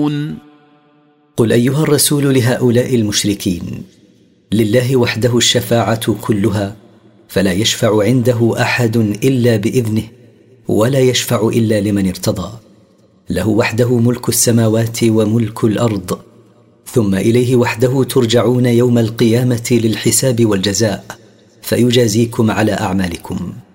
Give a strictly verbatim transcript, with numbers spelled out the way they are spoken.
قل أيها الرسول لهؤلاء المشركين: لله وحده الشفاعة كلها، فلا يشفع عنده أحد إلا بإذنه، ولا يشفع إلا لمن ارتضى. له وحده ملك السماوات وملك الأرض، ثم إليه وحده ترجعون يوم القيامة للحساب والجزاء، فيجازيكم على أعمالكم.